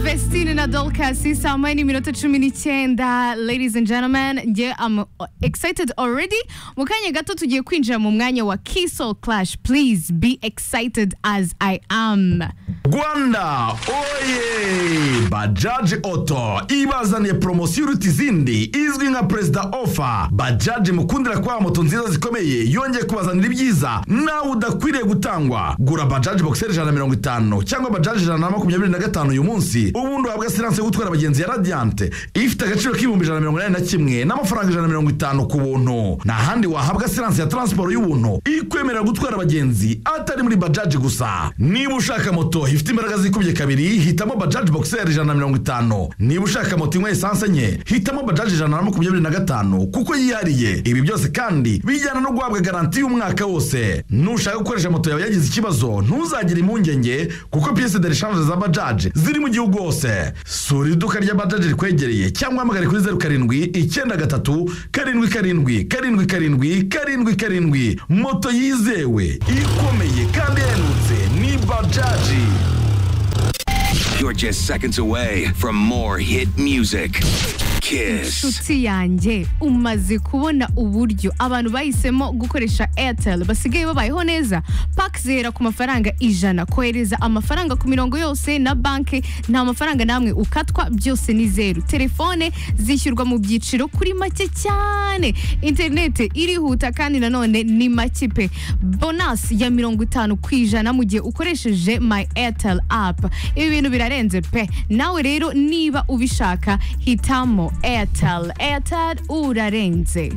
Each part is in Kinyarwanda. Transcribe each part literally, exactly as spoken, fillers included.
Vestine na Dorcas saa moya n'iminota cumi n'icyenda. Ladies and gentlemen, nge I'm excited already. Mu kanya gato tugiye kwinjira mu mwanya wa Kissol Clash. Please be excited as I am. Rwanda oye! Bajaj Auto ibazaniye promosiyo iruta izindi izwi nka President Offer. Bajaj mukundira kwa moto nziza zikomeye yongeye kubazanira ibyiza nawe udakwiriye gutangwa. Gura Bajaj Boxer ijana na mirongo itanu cyangwa Bajaj ijana na makumyabiri na gatanu uyu munsi, ubundi uhabwa silence yo gutwara abagenzi ya Radiant ifite agaciro k'ibihumbi ijana na mirongo inani na kimwe n'amafaranga ijana na mirongo itanu ku buntu. Na handi wahabwa silence ya transport y'ubuntu ikwemerera gutwara abagenzi atari muri Bajaj gusa. Niba ushaka moto ifite imbaraga zikubye kabiri, hitamo Bajaj Boxer ijana na mirongo itanu. Niba ushaka moto inywa essence enye, hitamo Bajaj ijana na makumyabiri na gatanu kuko yihariye. Ibi byose kandi bijyana no guhabwa garanti y'umwaka wose. Nushaka gukoresha moto yawe yagize ikibazo, ntuzagire impungenge kuko pièces de rechange za Bajaj ziri mu gihugu hose. Sura iduka rya Bajaj rikwegereye cyangwa hamagare kuri zeru karindwi icyenda gatatu karindwi karindwi karindwi karindwi karindwi karindwi. Moto yizewe, ikomeye kandi ihendutse ni Bajaj. You're just seconds away from more hit music. Kiss. Inshuti yanjye, umaze kubona uburyo abantu bahisemo gukoresha Airtel basigaye babayeho neza. Pack zera ku mafaranga ijana, kohereza amafaranga ku mirongo yose na banke nta mafaranga namwe ukatwa, byose ni zeru. Telefone zishyurwa mu byiciro kuri make cyane. Internet irihuta kandi nanone ni make pe. Bonus ya mirongo itanu ku ijana mu gihe ukoresheje My Airtel app. Ibi bintu birarenze pe. Nawe rero niba ubishaka hitamo Airtel. Airtel urarenze.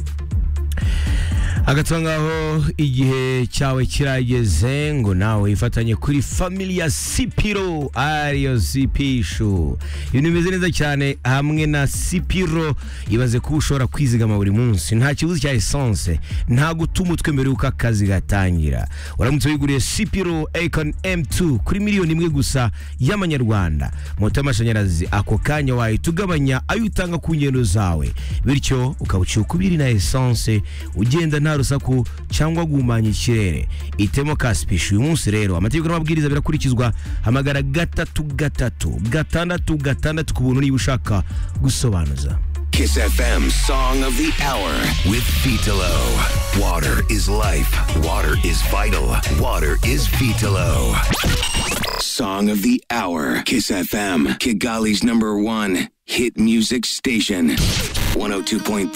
Agatangaho igihe cyawe kirageze ngo nawe ifatanye kuri familia Sipiro ariyo Sipisho. Ibintu bimeze neza cyane hamwe na Sipiro. Ibaze ko ushobora kwizigama buri munsi, nta kibuzi cya essence, nta gutuma utwe mbere uko akazi gatangira. Uramutse wiguriye Sipiro Icon M two kuri miliyoni imwe gusa y'amanyarwanda, moto y'amashanyarazi ako kanya wawe tugabanya ayo utanga ku ngendo zawe, bityo ukabucyuka ubiri na essence ugenda nta rusaku cyangwa guhumanya ikirere. Itemo Kaspisho uyu munsi rero, amategeko n'amabwiriza birakurikizwa. Hamagara gatatu gatatu gatandatu gatandatu ku buntu niba ushaka gusobanuza. Kiss F M Song of the Hour with Vitalo. Water is life. Water is vital. Water is Vitalo. Song of the Hour. Kiss F M. Kigali's number one hit music station. one oh two point three